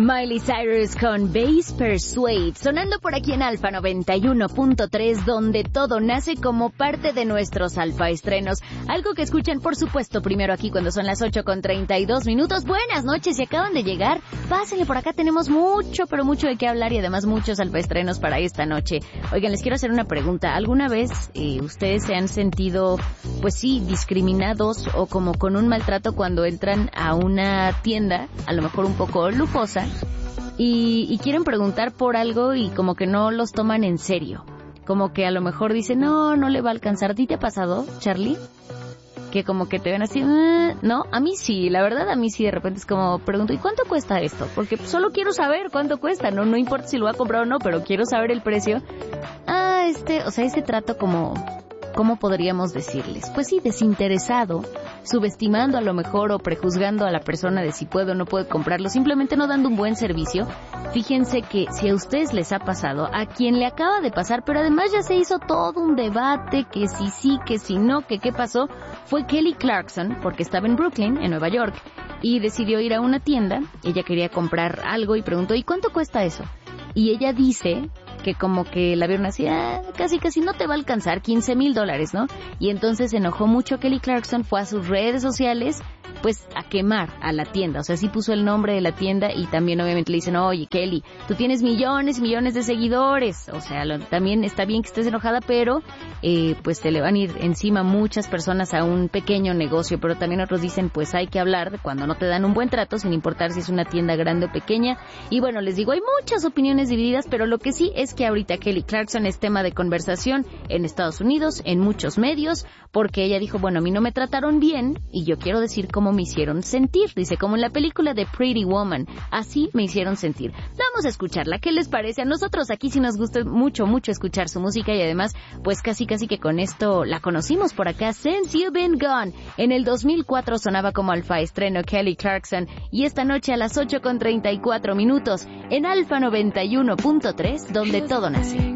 Miley Cyrus con Bass Persuade, sonando por aquí en Alfa 91.3, donde todo nace como parte de nuestros alfa estrenos. Algo que escuchan, por supuesto, primero aquí cuando son las 8:32. Buenas noches, si acaban de llegar, pásenle por acá, tenemos mucho, pero mucho de qué hablar y además muchos alfa estrenos para esta noche. Oigan, les quiero hacer una pregunta. ¿Alguna vez ustedes se han sentido, pues sí, discriminados o como con un maltrato cuando entran a una tienda, a lo mejor un poco lujosa, y quieren preguntar por algo y como que no los toman en serio? Como que a lo mejor dicen, no le va a alcanzar. ¿A ti te ha pasado, Charlie? Que como que te ven así, no, a mí sí, la verdad a mí sí, de repente es como, pregunto, ¿y cuánto cuesta esto? Porque solo quiero saber cuánto cuesta, no importa si lo va a comprar o no, pero quiero saber el precio. Ese trato como, ¿cómo podríamos decirles? Pues sí, desinteresado, subestimando a lo mejor o prejuzgando a la persona de si puede o no puede comprarlo, simplemente no dando un buen servicio. Fíjense que si a ustedes les ha pasado, a quien le acaba de pasar, pero además ya se hizo todo un debate, que si sí, que si no, que qué pasó, fue Kelly Clarkson, porque estaba en Brooklyn, en Nueva York, y decidió ir a una tienda. Ella quería comprar algo y preguntó, ¿y cuánto cuesta eso? Y ella dice que como que la vieron así, casi no te va a alcanzar, $15,000, ¿no? Y entonces se enojó mucho Kelly Clarkson, fue a sus redes sociales, pues a quemar a la tienda. O sea, sí puso el nombre de la tienda y también obviamente le dicen, oye Kelly, tú tienes millones y millones de seguidores. O sea, también está bien que estés enojada, pero pues te le van a ir encima muchas personas a un pequeño negocio. Pero también otros dicen, pues hay que hablar de cuando no te dan un buen trato, sin importar si es una tienda grande o pequeña. Y bueno, les digo, hay muchas opiniones divididas, pero lo que sí es que ahorita Kelly Clarkson es tema de conversación en Estados Unidos, en muchos medios, porque ella dijo, bueno, a mí no me trataron bien y yo quiero decir cómo me hicieron sentir. Dice, como en la película de Pretty Woman, así me hicieron sentir. Vamos a escucharla, ¿qué les parece? A nosotros aquí sí nos gusta mucho escuchar su música y además, pues casi que con esto la conocimos por acá, Since You've Been Gone. En el 2004 sonaba como alfa estreno Kelly Clarkson y esta noche a las 8:34 en Alfa 91.3, donde todo nace.